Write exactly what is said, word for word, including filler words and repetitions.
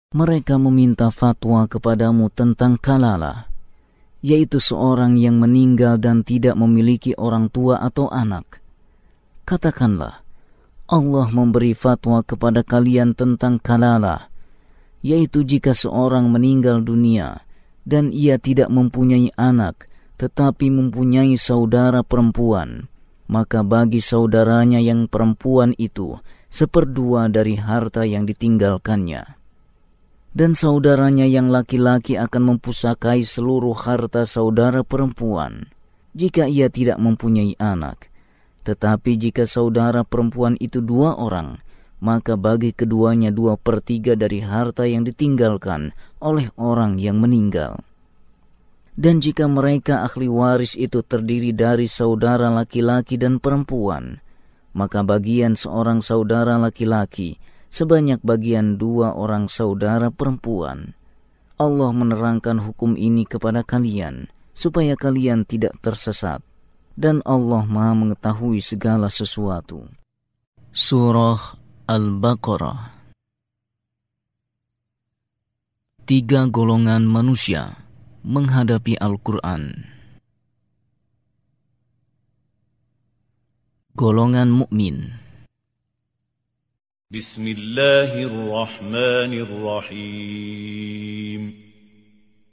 Mereka meminta fatwa kepadamu tentang kalalah, yaitu seorang yang meninggal dan tidak memiliki orang tua atau anak. Katakanlah, Allah memberi fatwa kepada kalian tentang kalalah, yaitu jika seorang meninggal dunia dan ia tidak mempunyai anak, tetapi mempunyai saudara perempuan, maka bagi saudaranya yang perempuan itu seperdua dari harta yang ditinggalkannya. Dan saudaranya yang laki-laki akan mempusakai seluruh harta saudara perempuan, jika ia tidak mempunyai anak. Tetapi jika saudara perempuan itu dua orang, maka bagi keduanya dua per tiga dari harta yang ditinggalkan oleh orang yang meninggal. Dan jika mereka ahli waris itu terdiri dari saudara laki-laki dan perempuan, maka bagian seorang saudara laki-laki sebanyak bagian dua orang saudara perempuan. Allah menerangkan hukum ini kepada kalian, supaya kalian tidak tersesat. Dan Allah Maha mengetahui segala sesuatu. Surah Al-Baqarah. Tiga golongan manusia menghadapi Al-Quran. Golongan mukmin. Bismillahirrahmanirrahim.